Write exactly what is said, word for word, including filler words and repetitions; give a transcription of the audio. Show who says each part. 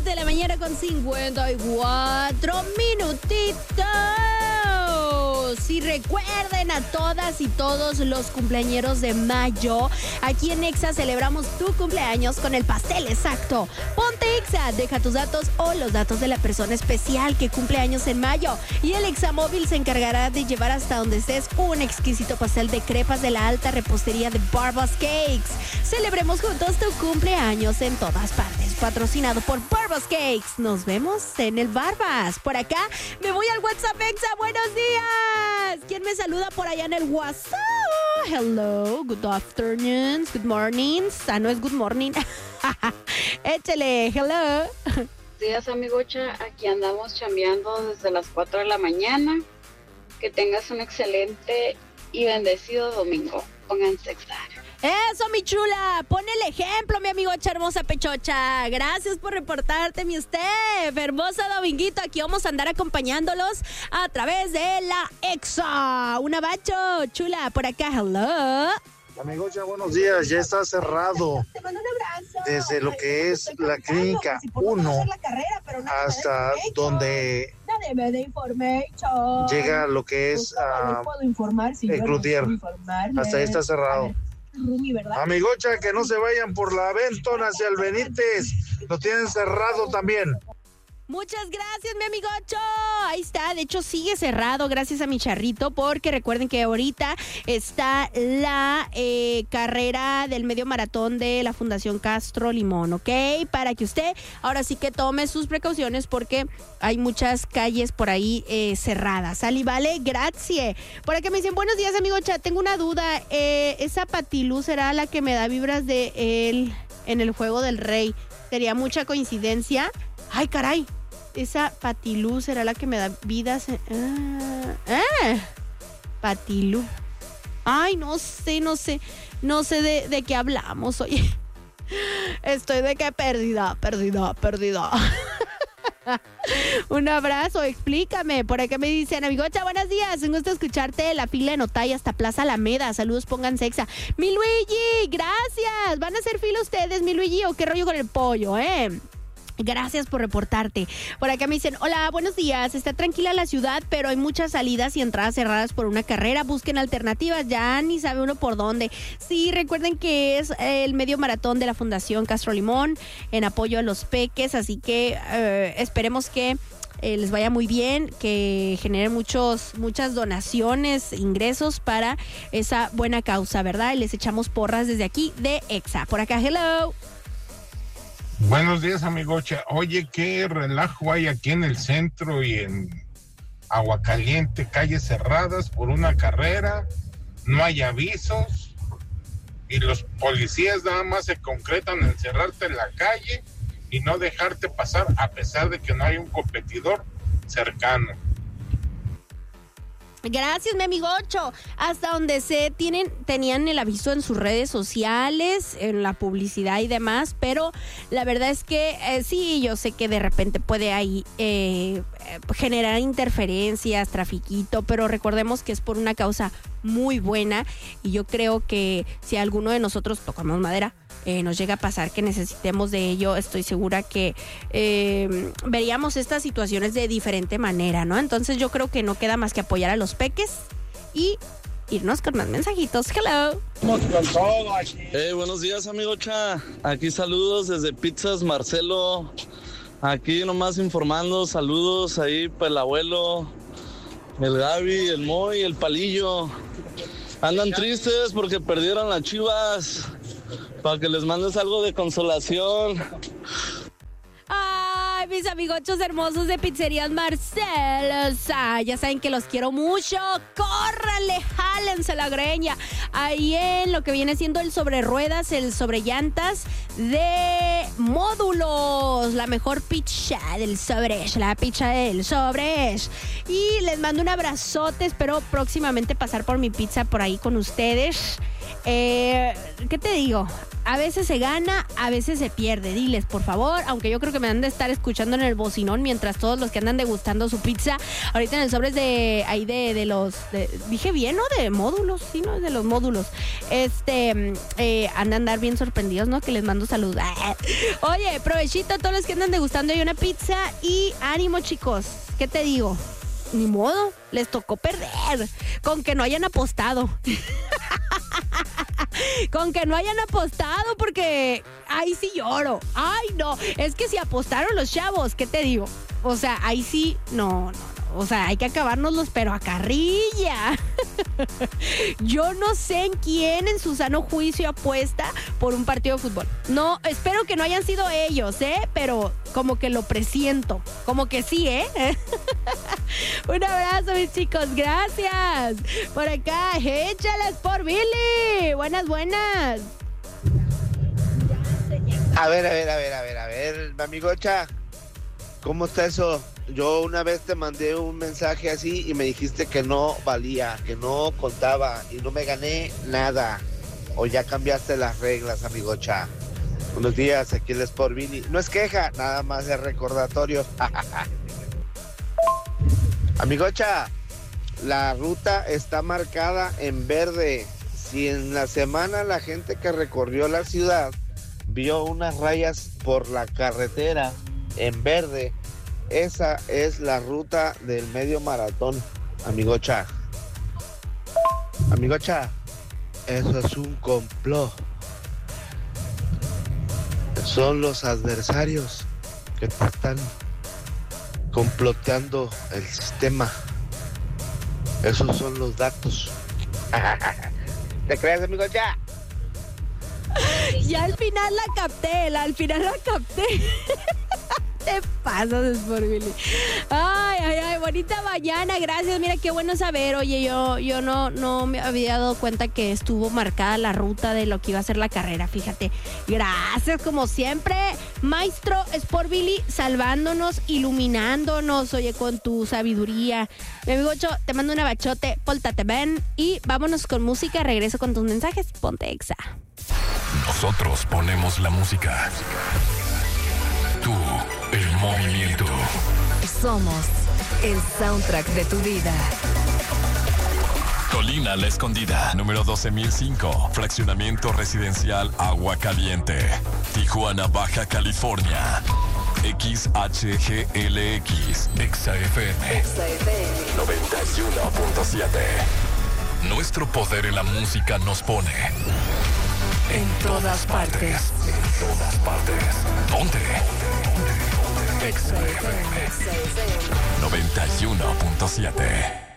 Speaker 1: siete de la mañana con cincuenta y cuatro minutitos. Y recuerden a todas y todos los cumpleañeros de mayo. Aquí en Exa celebramos tu cumpleaños con el pastel exacto. Ponte Exa, deja tus datos o los datos de la persona especial que cumple años en mayo. Y el Exa Móvil se encargará de llevar hasta donde estés un exquisito pastel de crepas de la alta repostería de Barbas Cakes. Celebremos juntos tu cumpleaños en todas partes. Patrocinado por Barbas Cakes. Nos vemos en el Barbas. Por acá me voy al WhatsApp Exa. ¡Buenos días! ¿Quién me saluda por allá en el WhatsApp? Hello, good afternoon, good mornings. Ah, no es good morning. Échale, hello.
Speaker 2: Buenos días, amigocha. Aquí andamos chambeando desde las cuatro de la mañana. Que tengas un excelente y bendecido domingo. Pónganse Exa.
Speaker 1: Eso, mi chula. Pon el ejemplo, mi amigocha hermosa pechocha. Gracias por reportarte, mi Steph. Hermosa dominguito. Aquí vamos a andar acompañándolos a través de la Exa. Un abacho, chula. Por acá, hello.
Speaker 3: Amigocha, buenos días. Ya está cerrado desde lo que es la clínica uno hasta donde llega lo que es uh, el Cloutier. Hasta ahí está cerrado. Amigocha, que no se vayan por la Benton hacia el Benítez. Lo tienen cerrado también.
Speaker 1: Muchas gracias, mi amigocho. Ahí está, de hecho sigue cerrado gracias a mi charrito, porque recuerden que ahorita está la eh, carrera del medio maratón de la Fundación Castro Limón, ¿ok? Para que usted ahora sí que tome sus precauciones, porque hay muchas calles por ahí eh, cerradas. ¿Sale? Vale, gracias. Por acá me dicen, buenos días, amigocha, tengo una duda. Eh, ¿Esa Patilú será la que me da vibras de él en el Juego del Rey? ¿Sería mucha coincidencia? Ay, caray, esa Patilú será la que me da vidas. Ah, ah, Patilú. Ay, no sé, no sé, no sé de, de qué hablamos, oye. Estoy de que perdida, perdida, perdida. Un abrazo, explícame. Por acá me dicen, amigocha, buenos días. Un gusto escucharte. La fila en Otay hasta Plaza Alameda. Saludos, pónganse Exa. Mi Luigi, gracias. ¿Van a hacer fila ustedes, mi Luigi, o qué rollo con el pollo, eh? Gracias por reportarte. Por acá me dicen, hola, buenos días. Está tranquila la ciudad, pero hay muchas salidas y entradas cerradas por una carrera. Busquen alternativas, ya ni sabe uno por dónde. Sí, recuerden que es el medio maratón de la Fundación Castro Limón en apoyo a los peques, así que eh, esperemos que eh, les vaya muy bien, que generen muchos, muchas donaciones, ingresos para esa buena causa, ¿verdad? Y les echamos porras desde aquí de Exa. Por acá, hello.
Speaker 4: Buenos días, amigocha. Oye, qué relajo hay aquí en el centro y en Aguacaliente, calles cerradas por una carrera, no hay avisos y los policías nada más se concretan en cerrarte en la calle y no dejarte pasar a pesar de que no hay un competidor cercano.
Speaker 1: Gracias, mi amigo Ocho. Hasta donde se tienen, tenían el aviso en sus redes sociales, en la publicidad y demás, pero la verdad es que eh, sí, yo sé que de repente puede ahí eh, generar interferencias, trafiquito, pero recordemos que es por una causa muy buena y yo creo que si alguno de nosotros tocamos madera, Eh, nos llega a pasar que necesitemos de ello, estoy segura que eh, veríamos estas situaciones de diferente manera, ¿no? Entonces yo creo que no queda más que apoyar a los peques y irnos con más mensajitos. Hello.
Speaker 5: Hey, buenos días, amigocha. Aquí saludos desde Pizzas Marcelo. Aquí nomás informando, saludos ahí para el abuelo, el Gaby, el Moy, el Palillo. Andan tristes porque perdieron las Chivas. Para que les mandes algo de consolación.
Speaker 1: Ay, mis amigochos hermosos de Pizzerías Marcelos. Ah, ya saben que los quiero mucho. Córranle, jálense la greña. Ahí en lo que viene siendo el sobre ruedas, el sobre llantas de Módulos. La mejor pizza del sobre, la pizza del sobre. Y les mando un abrazote. Espero próximamente pasar por mi pizza por ahí con ustedes. Eh, ¿Qué te digo? A veces se gana, a veces se pierde. Diles, por favor, aunque yo creo que me han de estar escuchando en el bocinón mientras todos los que andan degustando su pizza, ahorita en el sobres de ahí de, de los, de, dije bien, ¿no? De módulos, sí, ¿no? De los módulos. Este, eh, han de andar bien sorprendidos, ¿no? Que les mando salud. Oye, provechito a todos los que andan degustando ahí una pizza y ánimo, chicos. ¿Qué te digo? Ni modo, les tocó perder. Con que no hayan apostado. Con que no hayan apostado, porque ahí sí lloro. Ay, no, es que si apostaron los chavos, ¿qué te digo? O sea, ahí sí, no, no, no. O sea, hay que acabárnoslos, pero a carrilla. Yo no sé en quién en su sano juicio apuesta por un partido de fútbol. No, espero que no hayan sido ellos, ¿eh? Pero como que lo presiento. Como que sí, ¿eh? Un abrazo, mis chicos. Gracias. Por acá, échales por Billy. Buenas, buenas.
Speaker 6: A ver, a ver, a ver, a ver, a ver, mi amigocha. ¿Cómo está eso? Yo una vez te mandé un mensaje así y me dijiste que no valía, que no contaba y no me gané nada. O ya cambiaste las reglas, amigocha. Buenos días, aquí el Sport Billy. No es queja, nada más es recordatorio. Amigocha, la ruta está marcada en verde. Si en la semana la gente que recorrió la ciudad vio unas rayas por la carretera en verde, esa es la ruta del medio maratón, amigocha. Amigocha, eso es un complot. Son los adversarios que te están comploteando el sistema. Esos son los datos. ¿Te crees, amigocha?
Speaker 1: Ya al final la capté, la, al final la capté. Te pasas, Sport Billy. Ay, ay, ay, bonita mañana, gracias. Mira qué bueno saber. Oye, yo, yo no, no me había dado cuenta que estuvo marcada la ruta de lo que iba a ser la carrera. Fíjate. Gracias, como siempre, maestro Sport Billy, salvándonos, iluminándonos, oye, con tu sabiduría. Mi amigo Ocho, te mando un abachote, póltate ven y vámonos con música. Regreso con tus mensajes. Ponte Exa.
Speaker 7: Nosotros ponemos la música. Tú, el movimiento.
Speaker 8: Somos el soundtrack de tu vida.
Speaker 7: Colina La Escondida, número doce mil cinco, fraccionamiento residencial Agua Caliente, Tijuana, Baja California. X H G L X, Exa F M,
Speaker 8: Exa F M
Speaker 7: noventa y uno punto siete. Nuestro poder en la música nos pone en todas partes. En todas partes. ¿Dónde? Exa F M noventa y uno punto siete.